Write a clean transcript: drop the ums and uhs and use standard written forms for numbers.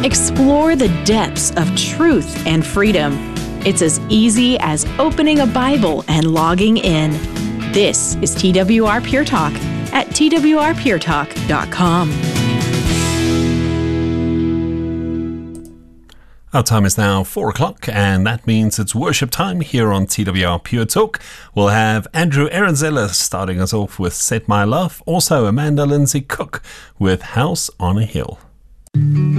Explore the depths of truth and freedom. It's as easy as opening a Bible and logging in. This is TWR Pure Talk at twrpuretalk.com. Our time is now 4 o'clock, and that means it's worship time here on TWR Pure Talk. We'll have Andrew Aronzella starting us off with Set My Love, also Amanda Lindsay Cook with House on a Hill.